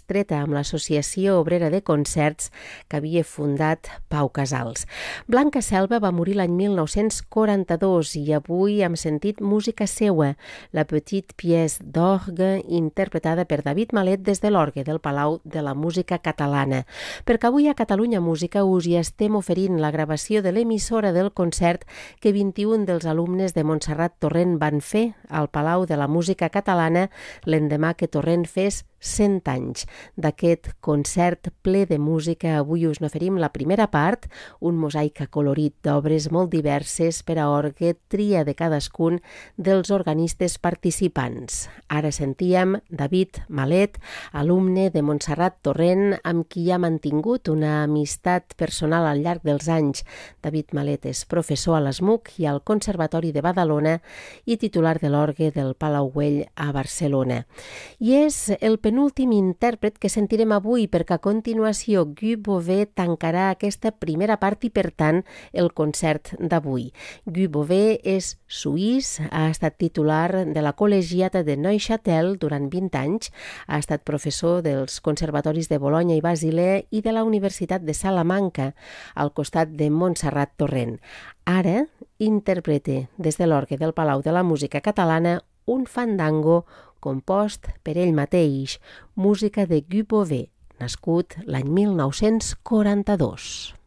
estreta amb l'Associació Obrera de Concerts que havia fundat Pau Casals. Blanca Selva va morir l'any 1942 i avui hem sentit música seua, la Petite Pièce d'Orgue, interpretada per David Malet des de l'orgue del Palau de la Música Catalana. Perquè avui a Catalunya Música us hi estem oferint la gravació de l'emissora del concert que 21 dels alumnes de Montserrat Torrent van fer al Palau de la Música Catalana l'endemà que Torrent fes 100 anys. D'aquest concert ple de música avui us n'oferim la primera part, un mosaic acolorit d'obres molt diverses per a orgue, tria de cadascun dels organistes participants. Ara sentíem David Malet, alumne de Montserrat Torrent, amb qui ha mantingut una amistat personal al llarg dels anys. David Malet és professor a l'ESMUC i al Conservatori de Badalona i titular de l'orgue del Palau Güell a Barcelona. I és el penúltim intèrpret que sentirem avui perquè a continuació Guy Beauvais tancarà aquesta primera part i per tant el concert d'avui. Guy Beauvais és suís, ha estat titular de la Col·legiata de Neuchâtel durant 20 anys, ha estat professor dels conservatoris de Bolonya i Basilea i de la Universitat de Salamanca al costat de Montserrat Torrent. Ara interpreta des de l'orgue del Palau de la Música Catalana un fandango compost per ell mateix, música de Guy Beauvais, nascut l'any 1942.